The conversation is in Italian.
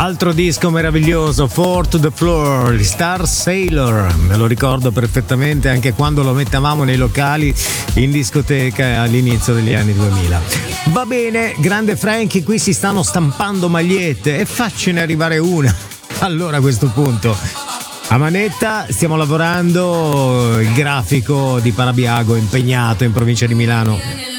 Altro disco meraviglioso, Four to the Floor, Star Sailor, me lo ricordo perfettamente anche quando lo mettavamo nei locali in discoteca all'inizio degli anni 2000. Va bene, grande Frankie, qui si stanno stampando magliette e faccene arrivare una. Allora a questo punto, a manetta stiamo lavorando, il grafico di Parabiago impegnato in provincia di Milano.